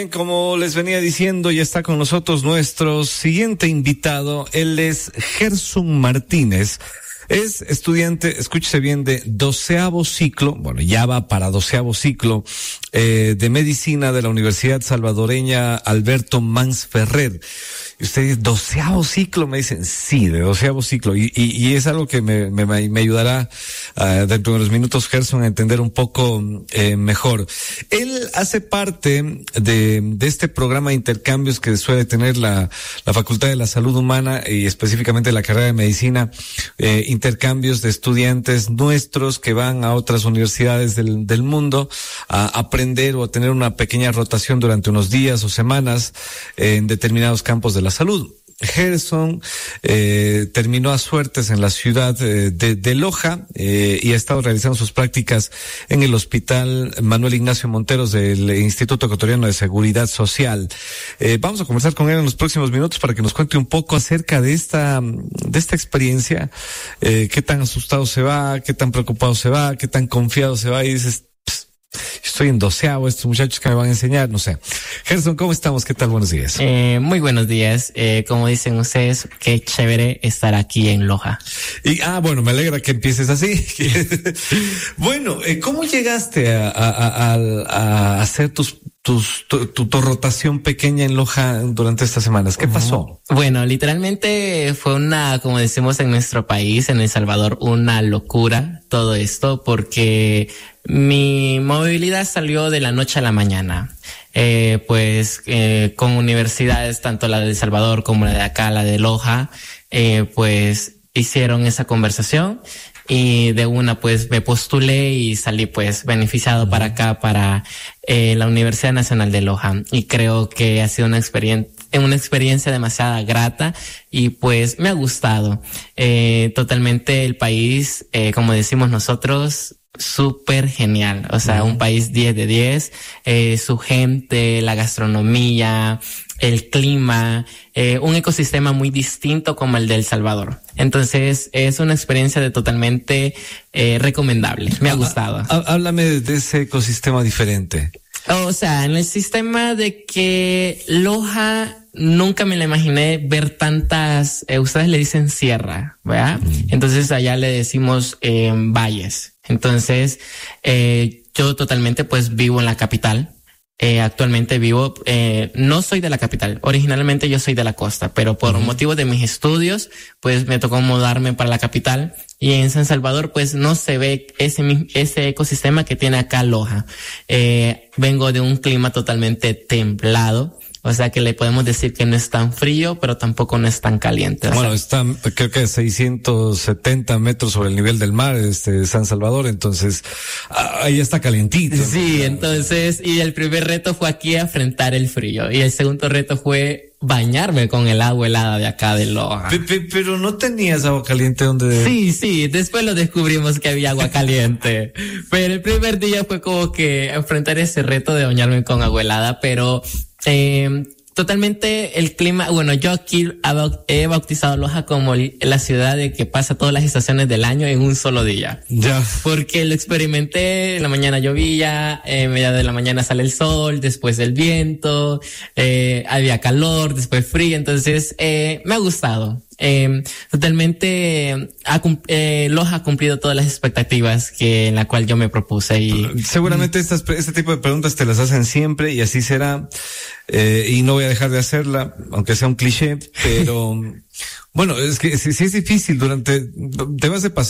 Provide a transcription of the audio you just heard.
Como les venía diciendo, ya está con nosotros nuestro siguiente invitado. Él es Gerson Martínez. Es estudiante, escúchese bien, de 12º ciclo, bueno, ya va para 12º ciclo, de medicina de la Universidad Salvadoreña Alberto Mans Ferrer. Y ustedes, 12º ciclo, me dicen, sí, de 12º ciclo. Y es algo que me ayudará, dentro de unos minutos, Gerson, a entender un poco, mejor. Él hace parte de este programa de intercambios que suele tener la Facultad de la Salud Humana y específicamente la carrera de medicina, intercambios de estudiantes nuestros que van a otras universidades del mundo a aprender o a tener una pequeña rotación durante unos días o semanas en determinados campos de la salud. Gerson terminó a suertes en la ciudad de Loja y ha estado realizando sus prácticas en el Hospital Manuel Ignacio Monteros del Instituto Ecuatoriano de Seguridad Social. Vamos a conversar con él en los próximos minutos para que nos cuente un poco acerca de esta experiencia, qué tan asustado se va, qué tan preocupado se va, qué tan confiado se va, y dices, estoy en 12º, estos muchachos que me van a enseñar, no sé. Gerson, ¿cómo estamos? ¿Qué tal? Buenos días. Muy buenos días. Como dicen ustedes, qué chévere estar aquí en Loja. Y, bueno, me alegra que empieces así. Bueno, ¿cómo llegaste a hacer tu rotación pequeña en Loja durante estas semanas? ¿Qué pasó? Bueno, literalmente fue como decimos en nuestro país, en El Salvador, una locura todo esto, porque mi movilidad salió de la noche a la mañana. Con universidades, tanto la de El Salvador como la de acá, la de Loja, pues hicieron esa conversación. Y de una, pues, me postulé y salí, pues, beneficiado para acá, para la Universidad Nacional de Loja. Y creo que ha sido una experiencia demasiado grata y, pues, me ha gustado. Totalmente el país, como decimos nosotros, súper genial. O sea, un país 10 de 10. Su gente, la gastronomía, el clima, un ecosistema muy distinto como el de El Salvador. Entonces, es una experiencia totalmente recomendable. Me ha gustado. Háblame de ese ecosistema diferente. O sea, en el sistema de que Loja, nunca me la imaginé ver tantas, ustedes le dicen sierra, ¿verdad? Entonces allá le decimos valles. Entonces, yo totalmente pues vivo en la capital. Actualmente vivo, no soy de la capital, originalmente yo soy de la costa, pero por motivo de mis estudios, pues me tocó mudarme para la capital, y en San Salvador pues no se ve ese ecosistema que tiene acá Loja. Vengo de un clima totalmente templado. O sea que le podemos decir que no es tan frío, pero tampoco no es tan caliente. Bueno, está, creo que 670 metros sobre el nivel del mar, San Salvador, entonces, ahí está calientito. Sí, ¿no? Entonces, y el primer reto fue aquí afrontar el frío, y el segundo reto fue bañarme con el agua helada de acá de Loja. Pero no tenías agua caliente donde... Sí, después lo descubrimos que había agua caliente. Pero el primer día fue como que enfrentar ese reto de bañarme con agua helada, pero totalmente el clima, bueno, yo aquí he bautizado Loja como la ciudad de que pasa todas las estaciones del año en un solo día. Ya. Porque lo experimenté, en la mañana llovía, media de la mañana sale el sol, después el viento, había calor, después frío, entonces me ha gustado. Totalmente Loja ha cumplido todas las expectativas en la cual yo me propuse, y seguramente este tipo de preguntas te las hacen siempre y así será, y no voy a dejar de hacerla, aunque sea un cliché, pero bueno, es que sí es difícil te vas de paseo